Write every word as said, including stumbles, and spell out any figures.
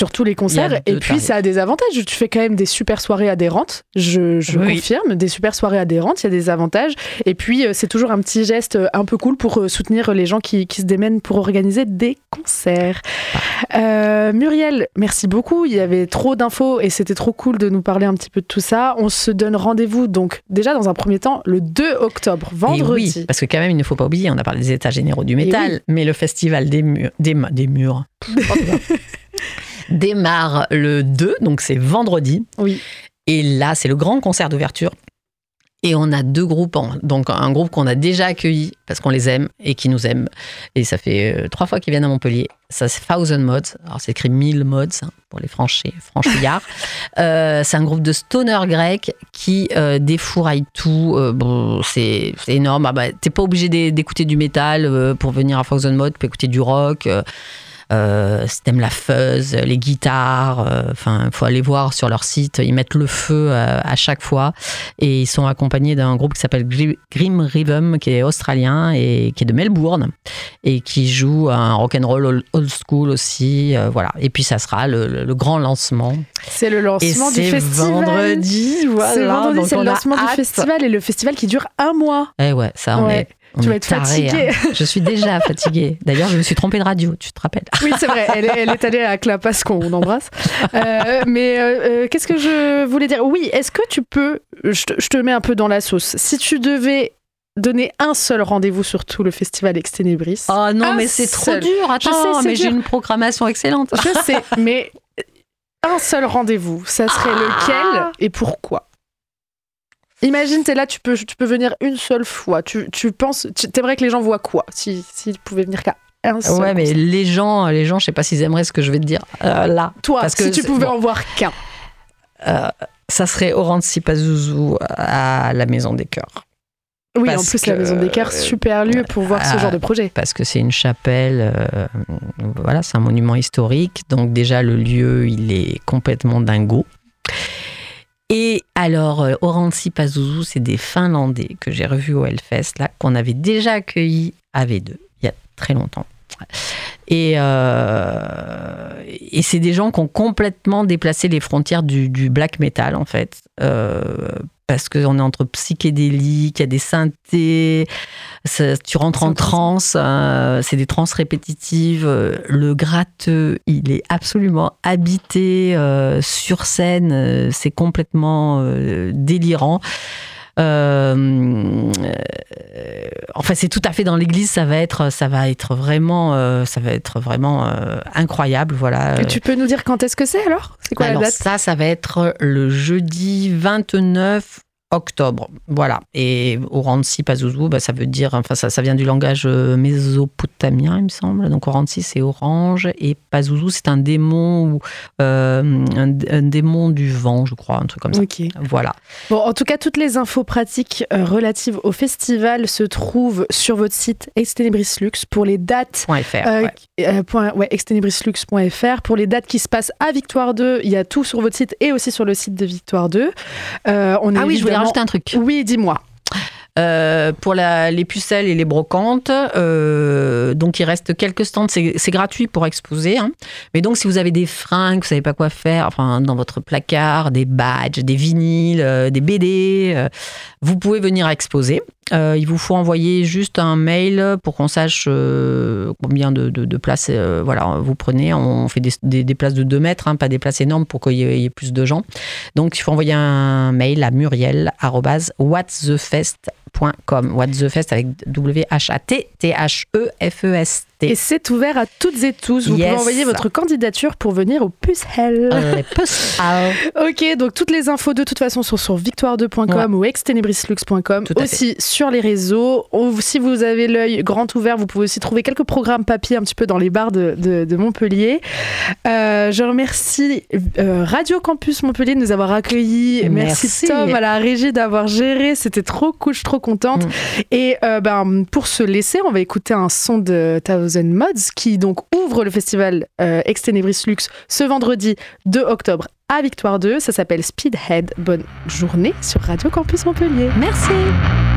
sur tous les concerts. Et puis, tarifs. Ça a des avantages. Tu fais quand même des super soirées adhérentes. Je, je oui. confirme, des super soirées adhérentes. Il y a des avantages. Et puis, c'est toujours un petit geste un peu cool pour soutenir les gens qui, qui se démènent pour organiser des concerts. Euh, Muriel, merci beaucoup. Il y avait trop d'infos et c'était trop cool de nous parler un petit peu de tout ça. On se donne rendez-vous donc déjà dans un premier temps le deux octobre, vendredi. Et oui, parce que quand même il ne faut pas oublier, on a parlé des états généraux du métal, oui. mais le festival des murs, des, des murs démarre le deux, donc c'est vendredi. Oui. Et là, c'est le grand concert d'ouverture. Et on a deux groupes, donc un groupe qu'on a déjà accueilli parce qu'on les aime et qui nous aiment. Et ça fait euh, trois fois qu'ils viennent à Montpellier. Ça, c'est Thousand Mods. Alors, c'est écrit mille mods hein, pour les franchis, franchillards. euh, c'est un groupe de stoner grec qui euh, défouraille tout. Euh, bon, c'est, c'est énorme. Ah bah, t'es pas obligé d'écouter du métal euh, pour venir à Thousand Mods. Tu peux écouter du rock. Euh, Euh, si t'aimes la fuzz, les guitares, enfin, euh, faut aller voir sur leur site. Ils mettent le feu à, à chaque fois. Et ils sont accompagnés d'un groupe qui s'appelle Grim Rhythm, qui est australien et qui est de Melbourne et qui joue un rock'n'roll old school aussi. Euh, voilà. Et puis ça sera le, le, le grand lancement. C'est le lancement et du c'est festival. Vendredi, voilà. C'est vendredi, donc c'est le lancement hâte. du festival et le festival qui dure un mois. Eh ouais, ça on ouais. est. On tu vas être taré, fatiguée. Hein. Je suis déjà fatiguée. D'ailleurs, je me suis trompée de radio, tu te rappelles ? Oui, c'est vrai. Elle est, elle est allée à Clapas, qu'on embrasse. Euh, mais euh, qu'est-ce que je voulais dire ? Oui, est-ce que tu peux... Je te, je te mets un peu dans la sauce. Si tu devais donner un seul rendez-vous sur tout le festival Extenebris... Oh non, mais c'est seul. trop dur. Attends, je sais, c'est mais dur. J'ai une programmation excellente. Je sais, mais un seul rendez-vous, ça serait ah. lequel et pourquoi ? Imagine, t'es là, tu peux, tu peux venir une seule fois. Tu, tu penses, tu, t'aimerais que les gens voient quoi si, s'ils pouvaient venir qu'à un seul Ouais, mais concert. les gens, les gens, je sais pas s'ils aimeraient ce que je vais te dire euh, là. Toi, parce si que tu pouvais bon. en voir qu'un. Euh, ça serait Orancy Pazuzu à la Maison des Chœurs. Oui, parce en plus, que, la Maison des Chœurs, super lieu pour voir euh, ce genre de projet. Parce que c'est une chapelle, euh, voilà, c'est un monument historique. Donc déjà, le lieu, il est complètement dingo. Et alors, euh, Orancy Pazuzu, c'est des Finlandais que j'ai revus au Hellfest, là, qu'on avait déjà accueillis à V deux, il y a très longtemps. Et, euh, et c'est des gens qui ont complètement déplacé les frontières du, du black metal, en fait. Euh, parce qu'on est entre psychédélique, il y a des synthés, ça, tu rentres en transe, euh, c'est des transes répétitives. Le gratteux, il est absolument habité euh, sur scène, euh, c'est complètement euh, délirant. Euh, euh, enfin, c'est tout à fait dans l'église. Ça va être, ça va être vraiment, euh, ça va être vraiment euh, incroyable. Voilà. Et tu peux nous dire quand est-ce que c'est alors ? C'est quoi alors, la date ? Ça, ça va être le jeudi vingt-neuf octobre. Voilà. Et Orancy Pazuzu, bah, ça veut dire, enfin, ça, ça vient du langage mésopotamien, il me semble. Donc, Orancy, c'est orange. Et Pazuzu, c'est un démon, ou, euh, un, un démon du vent, je crois, un truc comme ça. Okay. Voilà. Bon, en tout cas, toutes les infos pratiques euh, relatives au festival se trouvent sur votre site Extenebris Lux pour les dates. .fr, euh, ouais. Euh, point, ouais, extenebris-lux point f r. Pour les dates qui se passent à Victoire deux, il y a tout sur votre site et aussi sur le site de Victoire deux. Euh, on est ah oui, évidemment... je voulais rajouter un truc. Oui, dis-moi. Euh, pour la, les pucelles et les brocantes, euh, donc il reste quelques stands, c'est, c'est gratuit pour exposer. Hein. Mais donc si vous avez des fringues, vous savez pas quoi faire, enfin dans votre placard, des badges, des vinyles, euh, des B D, euh, vous pouvez venir exposer. Euh, il vous faut envoyer juste un mail pour qu'on sache euh, combien de, de, de places euh, voilà, vous prenez. On fait des, des, des places de deux mètres, hein, pas des places énormes pour qu'il y ait, il y ait plus de gens. Donc il faut envoyer un mail à muriel arobase whatthefest point com. Whatthefest avec W H A T T H E F E S T. Et c'est ouvert à toutes et tous. Vous yes. pouvez envoyer votre candidature pour venir au Pucelles. Euh, les Pucelles. Ok, donc toutes les infos de toute façon sont sur victoire deux point com ouais. ou extenebris-lux point com. Aussi fait. Sur les réseaux. Si vous avez l'œil grand ouvert, vous pouvez aussi trouver quelques programmes papier un petit peu dans les bars de, de, de Montpellier. Euh, je remercie euh, Radio Campus Montpellier de nous avoir accueillis. Merci, Merci Tom à la régie d'avoir géré. C'était trop cool, je suis trop contente. Mmh. Et euh, ben, pour se laisser, on va écouter un son de Thousand Mods qui donc ouvre le festival euh, Extenebris Lux ce vendredi deux octobre à Victoire deux. Ça s'appelle Speedhead. Bonne journée sur Radio Campus Montpellier. Merci.